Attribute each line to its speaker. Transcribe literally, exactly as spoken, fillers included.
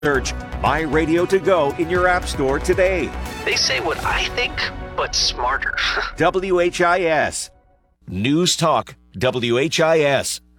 Speaker 1: Search My Radio to Go in your app store today.
Speaker 2: They say what I think, but smarter.
Speaker 1: W H I S. News Talk W H I S.